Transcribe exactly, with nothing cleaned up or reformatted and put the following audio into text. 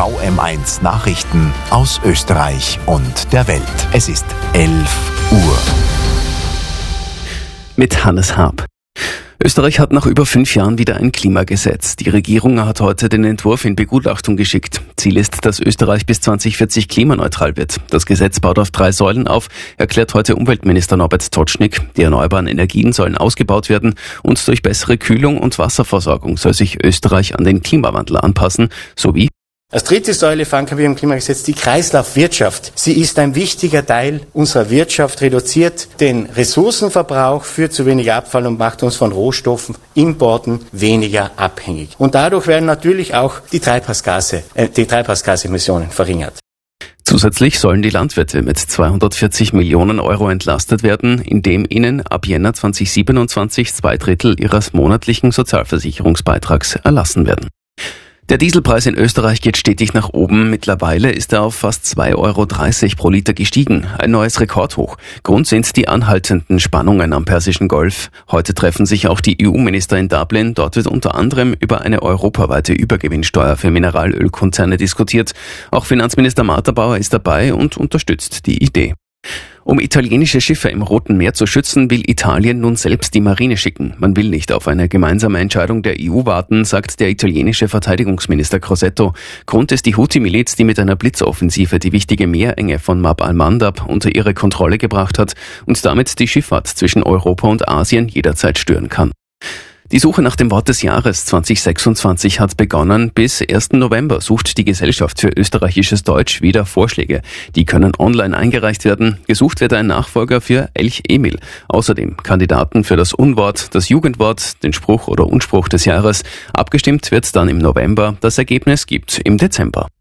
V M eins Nachrichten aus Österreich und der Welt. Es ist elf Uhr. Mit Hannes Haab. Österreich hat nach über fünf Jahren wieder ein Klimagesetz. Die Regierung hat heute den Entwurf in Begutachtung geschickt. Ziel ist, dass Österreich bis zwanzig vierzig klimaneutral wird. Das Gesetz baut auf drei Säulen auf, erklärt heute Umweltminister Norbert Totschnig. Die erneuerbaren Energien sollen ausgebaut werden und durch bessere Kühlung und Wasserversorgung soll sich Österreich an den Klimawandel anpassen, sowie Als dritte Säule verankern wir im Klimagesetz die Kreislaufwirtschaft. Sie ist ein wichtiger Teil unserer Wirtschaft, reduziert den Ressourcenverbrauch, führt zu weniger Abfall und macht uns von Rohstoffen, Importen weniger abhängig. Und dadurch werden natürlich auch die Treibhausgase, äh, die Treibhausgasemissionen verringert. Zusätzlich sollen die Landwirte mit zweihundertvierzig Millionen Euro entlastet werden, indem ihnen ab Jänner zweitausendsiebenundzwanzig zwei Drittel ihres monatlichen Sozialversicherungsbeitrags erlassen werden. Der Dieselpreis in Österreich geht stetig nach oben. Mittlerweile ist er auf fast zwei Euro dreißig pro Liter gestiegen. Ein neues Rekordhoch. Grund sind die anhaltenden Spannungen am Persischen Golf. Heute treffen sich auch die E U-Minister in Dublin. Dort wird unter anderem über eine europaweite Übergewinnsteuer für Mineralölkonzerne diskutiert. Auch Finanzminister Martha Bauer ist dabei und unterstützt die Idee. Um italienische Schiffe im Roten Meer zu schützen, will Italien nun selbst die Marine schicken. Man will nicht auf eine gemeinsame Entscheidung der E U warten, sagt der italienische Verteidigungsminister Crosetto. Grund ist die Houthi-Miliz, die mit einer Blitzoffensive die wichtige Meerenge von Bab al-Mandab unter ihre Kontrolle gebracht hat und damit die Schifffahrt zwischen Europa und Asien jederzeit stören kann. Die Suche nach dem Wort des Jahres zwanzig sechsundzwanzig hat begonnen. Bis ersten November sucht die Gesellschaft für österreichisches Deutsch wieder Vorschläge. Die können online eingereicht werden. Gesucht wird ein Nachfolger für Elch Emil. Außerdem Kandidaten für das Unwort, das Jugendwort, den Spruch oder Unspruch des Jahres. Abgestimmt wird dann im November. Das Ergebnis gibt im Dezember.